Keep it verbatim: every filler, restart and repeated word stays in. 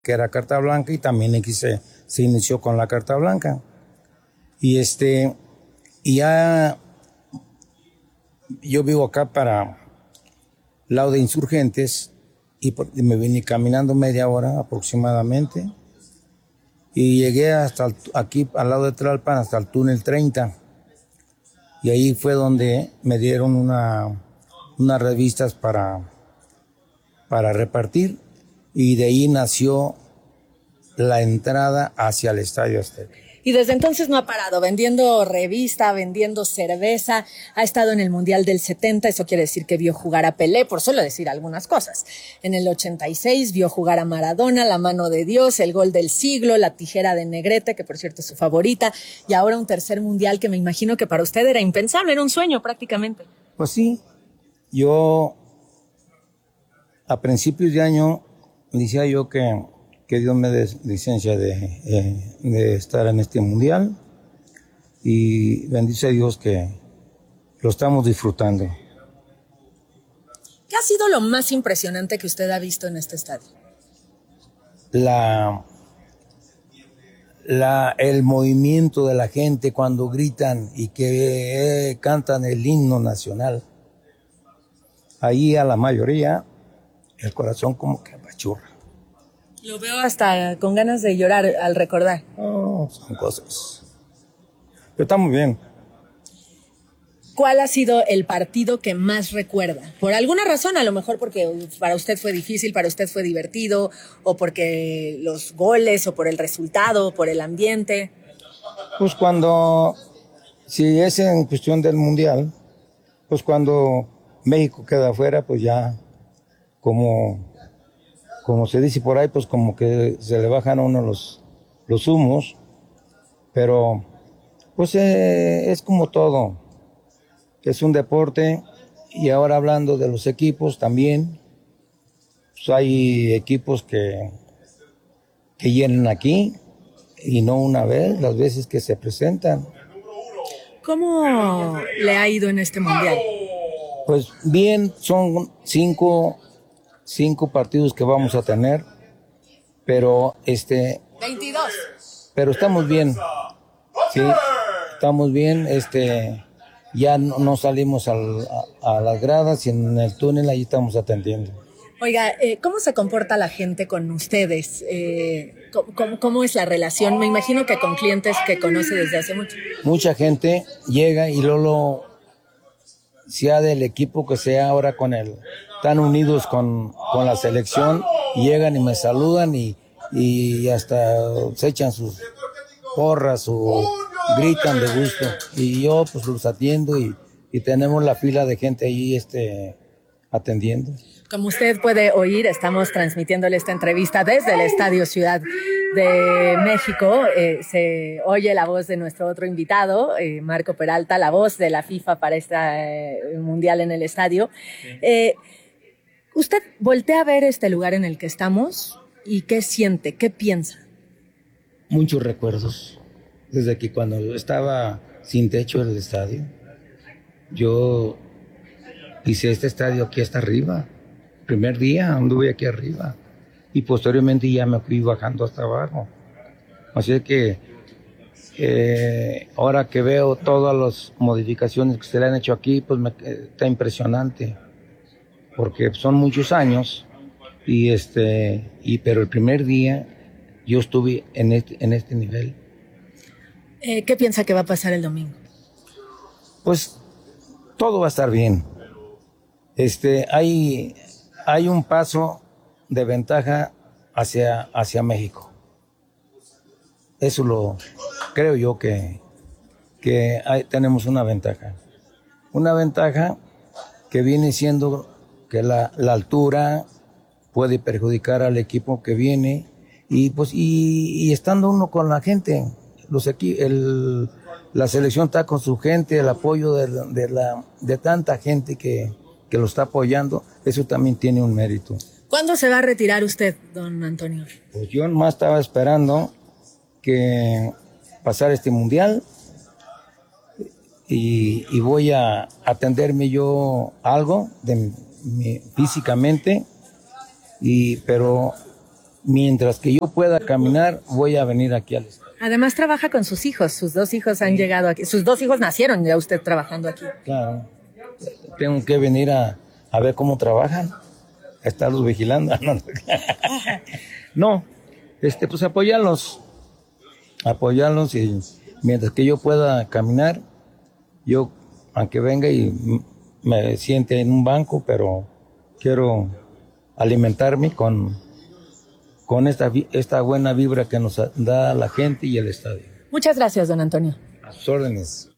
que era carta blanca, y también aquí se, se inició con la carta blanca. Y este, y ya yo vivo acá para lado de Insurgentes, y, por, y me vine caminando media hora aproximadamente, y llegué hasta el, aquí al lado de Tlalpan, hasta el túnel treinta, y ahí fue donde me dieron una, unas revistas para, para repartir, y de ahí nació la entrada hacia el Estadio Azteca. Y desde entonces no ha parado, vendiendo revista, vendiendo cerveza, ha estado en el Mundial del setenta, eso quiere decir que vio jugar a Pelé, por solo decir algunas cosas. En el ochenta y seis vio jugar a Maradona, la mano de Dios, el gol del siglo, la tijera de Negrete, que por cierto es su favorita, y ahora un tercer Mundial que me imagino que para usted era impensable, era un sueño prácticamente. Pues sí, yo a principios de año decía yo que que Dios me dé licencia de, eh, de estar en este mundial, y bendice a Dios que lo estamos disfrutando. ¿Qué ha sido lo más impresionante que usted ha visto en este estadio? La, la, el movimiento de la gente cuando gritan y que eh, cantan el himno nacional. Ahí a la mayoría el corazón como que apachurra. Lo veo hasta con ganas de llorar al recordar. Oh, son cosas. Pero está muy bien. ¿Cuál ha sido el partido que más recuerda? Por alguna razón, a lo mejor porque para usted fue difícil, para usted fue divertido, o porque los goles, o por el resultado, o por el ambiente. Pues cuando, si es en cuestión del mundial, pues cuando México queda afuera, pues ya como... como se dice por ahí, pues como que se le bajan a uno los, los humos, pero pues eh, es como todo, es un deporte. Y ahora hablando de los equipos también, pues hay equipos que, que llenan aquí, y no una vez, las veces que se presentan. ¿Cómo le ha ido en este mundial? Pues bien, son cinco... cinco partidos que vamos a tener, pero este veintidós. Pero estamos bien. Sí, estamos bien, este ya no, no salimos al, a, a las gradas, y en el túnel ahí estamos atendiendo. Oiga, eh, ¿cómo se comporta la gente con ustedes? Eh, ¿cómo, ¿Cómo es la relación? Me imagino que con clientes que conoce desde hace mucho. Mucha gente llega y luego, sea del equipo que sea, ahora con el están unidos con, con la selección, llegan y me saludan, y, y hasta se echan sus porras o gritan de gusto, y yo pues los atiendo, y, y tenemos la fila de gente ahí este, atendiendo. Como usted puede oír, estamos transmitiéndole esta entrevista desde el Estadio Ciudad de México. Eh, se oye la voz de nuestro otro invitado, eh, Marco Peralta, la voz de la FIFA para este eh, mundial en el estadio. Eh, Usted voltea a ver este lugar en el que estamos, y ¿qué siente? ¿Qué piensa? Muchos recuerdos. Desde que cuando estaba sin techo el estadio, yo hice este estadio aquí hasta arriba. Primer día anduve aquí arriba, y posteriormente ya me fui bajando hasta abajo. Así que eh, ahora que veo todas las modificaciones que se le han hecho aquí, pues me, está impresionante, porque son muchos años, y este y pero el primer día yo estuve en este en este nivel. Eh, ¿Qué piensa que va a pasar el domingo? Pues todo va a estar bien. Este hay hay un paso de ventaja hacia hacia México. Eso lo creo yo que que hay, tenemos una ventaja, una ventaja que viene siendo que la, la altura puede perjudicar al equipo que viene, y pues y, y estando uno con la gente, los equi, el, la selección está con su gente, el apoyo de, de, la, de tanta gente que, que lo está apoyando, eso también tiene un mérito. ¿Cuándo se va a retirar usted, don Antonio? Pues yo nomás estaba esperando que pasara este mundial, y, y voy a atenderme yo algo de mi, físicamente, y pero mientras que yo pueda caminar, voy a venir aquí al estadio. Además trabaja con sus hijos, sus dos hijos han llegado aquí, sus dos hijos nacieron ya usted trabajando aquí. Claro, tengo que venir a, a ver cómo trabajan, a estarlos vigilando. No, este, pues apoyarlos, apoyarlos y mientras que yo pueda caminar, yo, aunque venga y me siente en un banco, pero quiero alimentarme con, con esta, esta buena vibra que nos da la gente y el estadio. Muchas gracias, don Antonio. A sus órdenes.